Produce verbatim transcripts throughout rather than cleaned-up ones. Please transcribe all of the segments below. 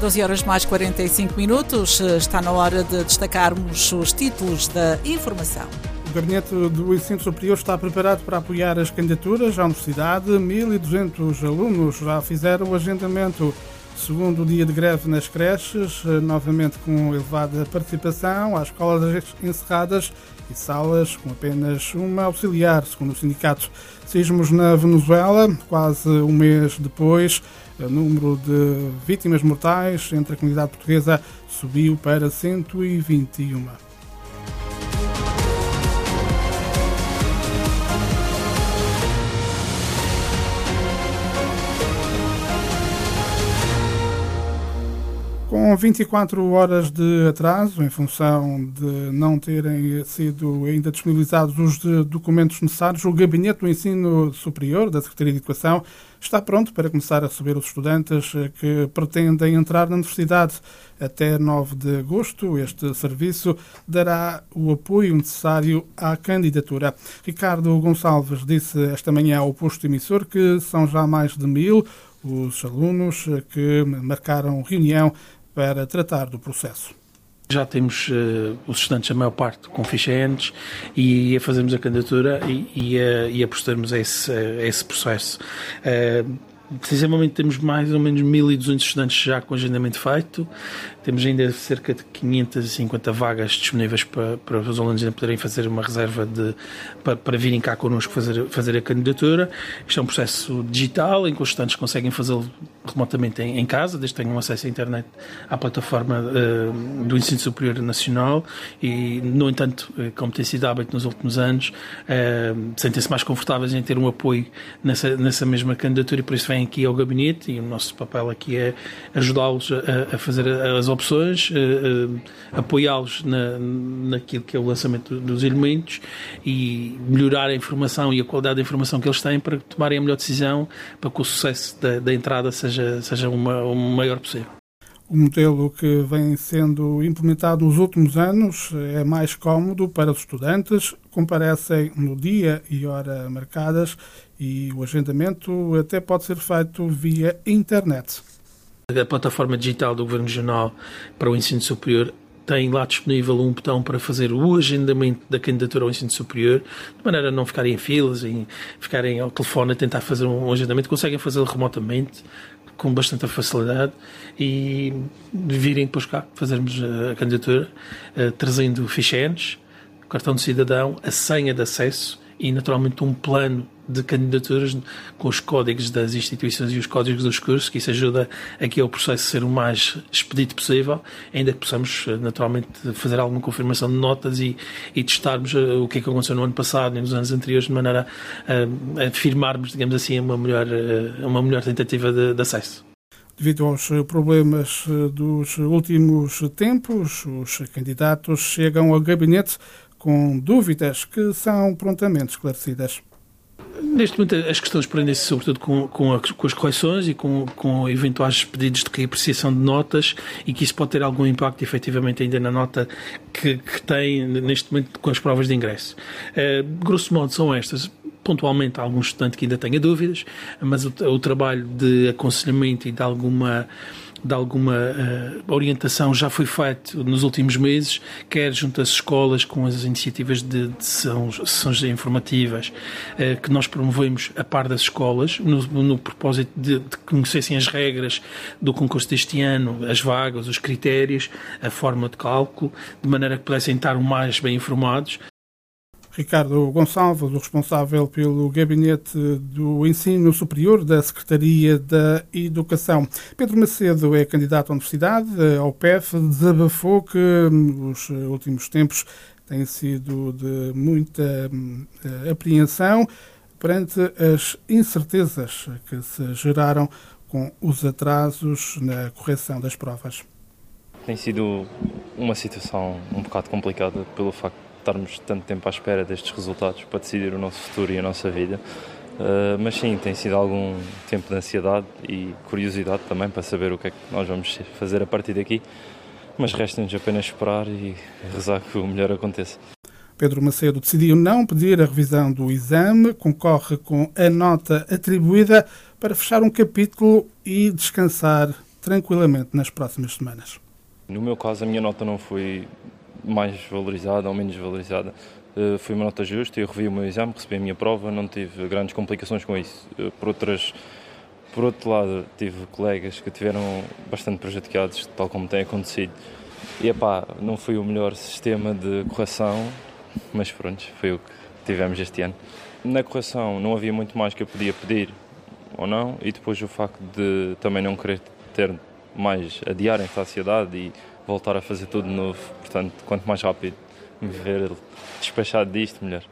doze horas mais quarenta e cinco minutos, está na hora de destacarmos os títulos da informação. O Gabinete do Ensino Superior está preparado para apoiar as candidaturas à Universidade. mil e duzentos alunos já fizeram o agendamento. Segundo dia de greve nas creches, novamente com elevada participação, há escolas encerradas e salas com apenas uma auxiliar, segundo o sindicato. Sismos na Venezuela, quase um mês depois, o número de vítimas mortais entre a comunidade portuguesa subiu para cento e vinte e uma. Com vinte e quatro horas de atraso, em função de não terem sido ainda disponibilizados os documentos necessários, o Gabinete do Ensino Superior da Secretaria de Educação está pronto para começar a receber os estudantes que pretendem entrar na Universidade. Até nove de agosto, este serviço dará o apoio necessário à candidatura. Ricardo Gonçalves disse esta manhã ao posto emissor que são já mais de mil os alunos que marcaram reunião para tratar do processo. Já temos uh, os estudantes, a maior parte, com ficha ENES e a fazermos a candidatura e, e, a, e a procedermos a esse, a esse processo. Uh, Precisamente temos mais ou menos mil e duzentos estudantes já com agendamento feito. Temos ainda cerca de quinhentas e cinquenta vagas disponíveis para, para os alunos ainda poderem fazer uma reserva de, para, para virem cá connosco fazer, fazer a candidatura. Isto é um processo digital em que os estudantes conseguem fazê-lo remotamente em, em casa, desde que tenham acesso à internet à plataforma uh, do Ensino Superior Nacional e, no entanto, como tem sido hábito nos últimos anos, uh, sentem-se mais confortáveis em ter um apoio nessa, nessa mesma candidatura e por isso vêm aqui ao gabinete e o nosso papel aqui é ajudá-los a, a fazer as opções, a, a, apoiá-los na, naquilo que é o lançamento dos elementos e melhorar a informação e a qualidade da informação que eles têm para tomarem a melhor decisão para que o sucesso da, da entrada seja, seja uma, o maior possível. O modelo que vem sendo implementado nos últimos anos é mais cómodo para os estudantes, comparecem no dia e hora marcadas e o agendamento até pode ser feito via internet. A plataforma digital do Governo Regional para o Ensino Superior tem lá disponível um botão para fazer o agendamento da candidatura ao ensino superior, de maneira a não ficarem em filas e ficarem ao telefone a tentar fazer um agendamento, conseguem fazê-lo remotamente, com bastante facilidade e virem depois cá fazermos a candidatura, trazendo ficha ENES, cartão de cidadão, a senha de acesso e naturalmente um plano de candidaturas com os códigos das instituições e os códigos dos cursos, que isso ajuda aqui ao processo ser o mais expedito possível, ainda que possamos naturalmente fazer alguma confirmação de notas e, e testarmos o que é que aconteceu no ano passado e nos anos anteriores, de maneira a, a afirmarmos, digamos assim, uma melhor, uma melhor tentativa de, de acesso. Devido aos problemas dos últimos tempos, os candidatos chegam ao gabinete com dúvidas que são prontamente esclarecidas. Neste momento as questões prendem-se sobretudo com, com, a, com as correções e com, com eventuais pedidos de reapreciação de notas e que isso pode ter algum impacto efetivamente ainda na nota que, que tem neste momento com as provas de ingresso. Uh, grosso modo são estas. Pontualmente há algum estudante que ainda tenha dúvidas, mas o, o trabalho de aconselhamento e de alguma de alguma uh, orientação já foi feito nos últimos meses, quer junto às escolas com as iniciativas de, de sessões, sessões informativas uh, que nós promovemos a par das escolas, no, no propósito de, de conhecessem as regras do concurso deste ano, as vagas, os critérios, a forma de cálculo, de maneira que pudessem estar o mais bem informados. Ricardo Gonçalves, o responsável pelo Gabinete do Ensino Superior da Secretaria da Educação. Pedro Macedo é candidato à Universidade, ao P E F, desabafou que os últimos tempos têm sido de muita apreensão perante as incertezas que se geraram com os atrasos na correção das provas. Tem sido uma situação um bocado complicada pelo facto de estarmos tanto tempo à espera destes resultados para decidir o nosso futuro e a nossa vida, uh, mas sim, tem sido algum tempo de ansiedade e curiosidade também para saber o que é que nós vamos fazer a partir daqui, mas resta-nos apenas esperar e rezar que o melhor aconteça. Pedro Macedo decidiu não pedir a revisão do exame, concorre com a nota atribuída para fechar um capítulo e descansar tranquilamente nas próximas semanas. No meu caso, a minha nota não foi mais valorizada ou menos valorizada. Uh, foi uma nota justa, eu revi o meu exame, recebi a minha prova, não tive grandes complicações com isso. Uh, por, outras, por outro lado, tive colegas que tiveram bastante prejudicados, tal como tem acontecido. E epá, não foi o melhor sistema de correção, mas pronto, foi o que tivemos este ano. Na correção não havia muito mais que eu podia pedir ou não, e depois o facto de também não querer ter mais, adiar esta ansiedade e voltar a fazer tudo de novo. Portanto, quanto mais rápido me ver despachado disto, melhor.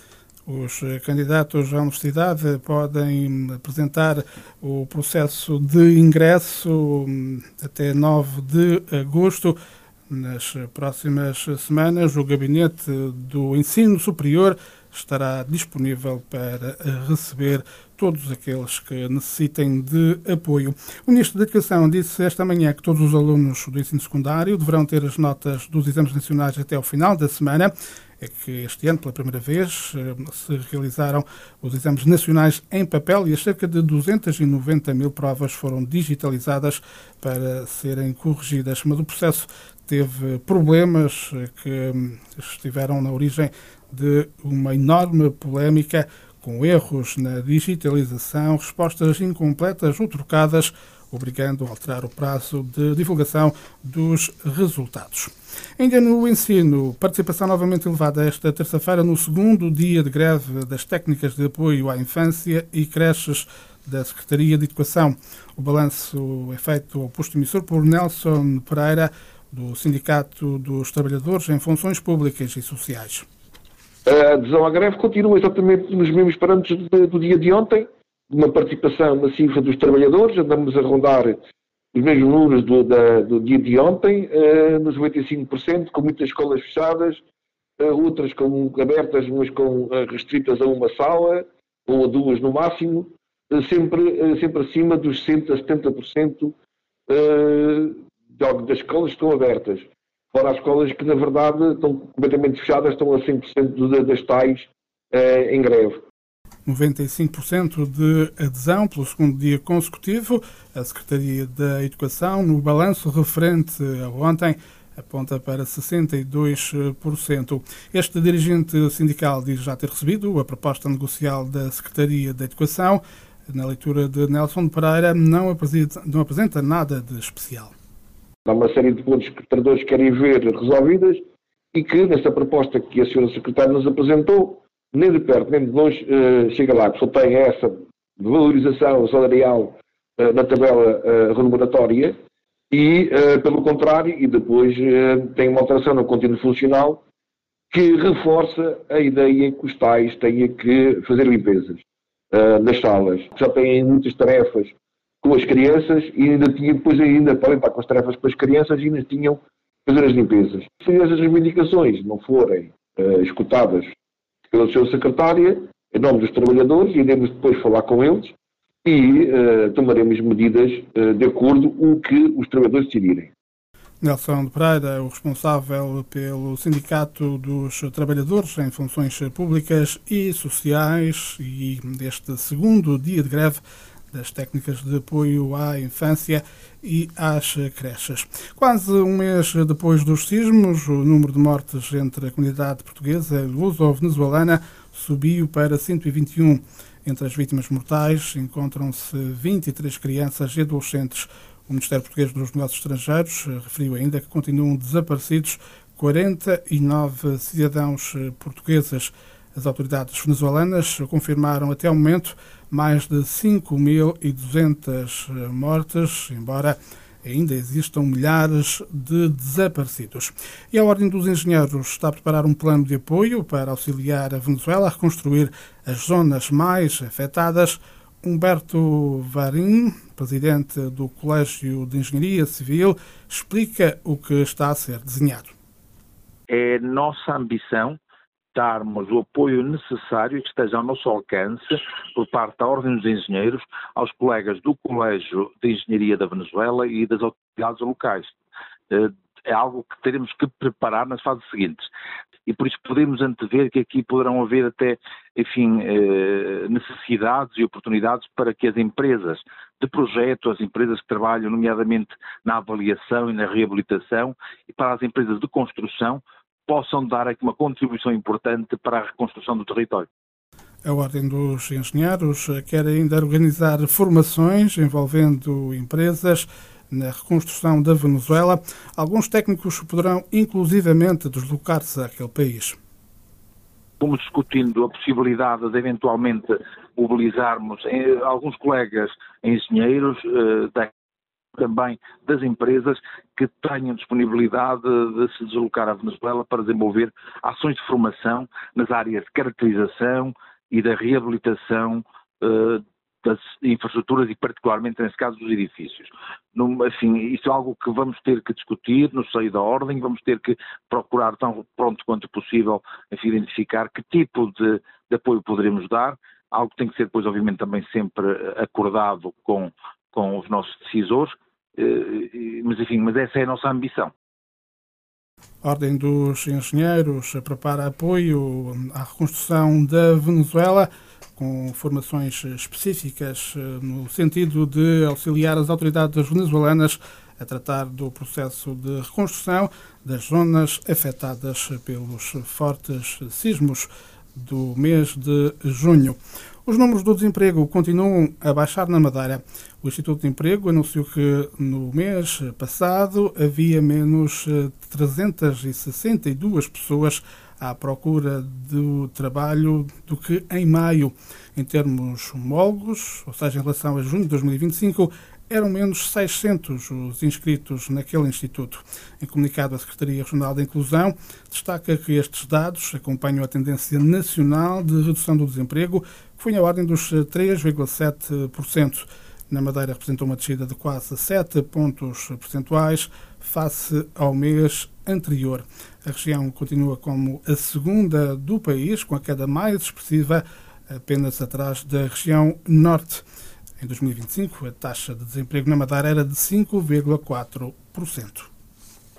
Os candidatos à universidade podem apresentar o processo de ingresso até nove de agosto. Nas próximas semanas, o Gabinete do Ensino Superior estará disponível para receber todos aqueles que necessitem de apoio. O Ministro da Educação disse esta manhã que todos os alunos do ensino secundário deverão ter as notas dos exames nacionais até ao final da semana. É que este ano, pela primeira vez, se realizaram os exames nacionais em papel e as cerca de duzentas e noventa mil provas foram digitalizadas para serem corrigidas. Mas o processo teve problemas que estiveram na origem de uma enorme polémica, com erros na digitalização, respostas incompletas ou trocadas, obrigando a alterar o prazo de divulgação dos resultados. Ainda no ensino, participação novamente elevada esta terça-feira no segundo dia de greve das técnicas de apoio à infância e creches da Secretaria de Educação. O balanço é feito ao posto emissor por Nelson Pereira, do Sindicato dos Trabalhadores em Funções Públicas e Sociais. A adesão à greve continua exatamente nos mesmos parâmetros do dia de ontem, uma participação massiva dos trabalhadores, andamos a rondar os mesmos números do, da, do dia de ontem, uh, nos noventa e cinco por cento, com muitas escolas fechadas, uh, outras com, abertas, mas com, uh, restritas a uma sala, ou a duas no máximo, uh, sempre, uh, sempre acima dos sessenta a setenta por cento uh, das escolas que estão abertas. Fora as escolas que, na verdade, estão completamente fechadas, estão a cem por cento das tais uh, em greve. noventa e cinco por cento de adesão pelo segundo dia consecutivo. A Secretaria da Educação, no balanço referente a ontem, aponta para sessenta e dois por cento. Este dirigente sindical diz já ter recebido a proposta negocial da Secretaria da Educação. Na leitura de Nelson Pereira, não apresenta, não apresenta nada de especial. Há uma série de pontos que os trabalhadores querem ver resolvidas e que, nesta proposta que a senhora Secretária nos apresentou, nem de perto, nem de longe, uh, chega lá, que só tem essa valorização salarial uh, na tabela uh, remuneratória e, uh, pelo contrário, e depois uh, tem uma alteração no contínuo funcional que reforça a ideia que os pais têm que fazer limpezas uh, nas salas. Já têm muitas tarefas com as crianças e ainda tinham, depois ainda podem estar com as tarefas com as crianças e ainda tinham que fazer as limpezas. Se essas reivindicações não forem uh, escutadas pela sua secretária, em nome dos trabalhadores, iremos depois falar com eles e uh, tomaremos medidas uh, de acordo com o que os trabalhadores decidirem. Nelson Pereira, o responsável pelo Sindicato dos Trabalhadores em Funções Públicas e Sociais, e este segundo dia de greve das técnicas de apoio à infância e às creches. Quase um mês depois dos sismos, o número de mortes entre a comunidade portuguesa e luso-venezuelana subiu para cento e vinte e um. Entre as vítimas mortais encontram-se vinte e três crianças e adolescentes. O Ministério Português dos Negócios Estrangeiros referiu ainda que continuam desaparecidos quarenta e nove cidadãos portugueses. As autoridades venezuelanas confirmaram até ao momento mais de cinco mil e duzentas mortes, embora ainda existam milhares de desaparecidos. E a Ordem dos Engenheiros está a preparar um plano de apoio para auxiliar a Venezuela a reconstruir as zonas mais afetadas. Humberto Varim, presidente do Colégio de Engenharia Civil, explica o que está a ser desenhado. É nossa ambição darmos o apoio necessário e que esteja ao nosso alcance por parte da Ordem dos Engenheiros aos colegas do Colégio de Engenharia da Venezuela e das autoridades locais. É algo que teremos que preparar nas fases seguintes. E por isso podemos antever que aqui poderão haver até, enfim, necessidades e oportunidades para que as empresas de projeto, as empresas que trabalham nomeadamente na avaliação e na reabilitação, e para as empresas de construção possam dar aqui uma contribuição importante para a reconstrução do território. A Ordem dos Engenheiros quer ainda organizar formações envolvendo empresas na reconstrução da Venezuela. Alguns técnicos poderão inclusivamente deslocar-se àquele país. Fomos discutindo a possibilidade de eventualmente mobilizarmos alguns colegas engenheiros, também das empresas que tenham disponibilidade de se deslocar à Venezuela para desenvolver ações de formação nas áreas de caracterização e da reabilitação uh, das infraestruturas e particularmente, nesse caso, dos edifícios. No, assim, isso é algo que vamos ter que discutir no seio da Ordem, vamos ter que procurar tão pronto quanto possível enfim, identificar que tipo de, de apoio poderemos dar, algo que tem que ser depois, obviamente, também sempre acordado com, com os nossos decisores, uh, mas enfim, mas essa é a nossa ambição. A Ordem dos Engenheiros prepara apoio à reconstrução da Venezuela com formações específicas no sentido de auxiliar as autoridades venezuelanas a tratar do processo de reconstrução das zonas afetadas pelos fortes sismos do mês de junho. Os números do desemprego continuam a baixar na Madeira. O Instituto de Emprego anunciou que no mês passado havia menos trezentas e sessenta e duas pessoas à procura do trabalho do que em maio. Em termos homólogos, ou seja, em relação a junho de dois mil e vinte e cinco, eram menos seiscentos os inscritos naquele instituto. Em comunicado, a Secretaria Regional da Inclusão destaca que estes dados acompanham a tendência nacional de redução do desemprego, que foi na ordem dos três vírgula sete por cento. Na Madeira representou uma descida de quase sete pontos percentuais face ao mês anterior. A região continua como a segunda do país, com a queda mais expressiva, apenas atrás da região norte. Em dois mil e vinte e cinco, a taxa de desemprego na Madeira era de cinco vírgula quatro por cento.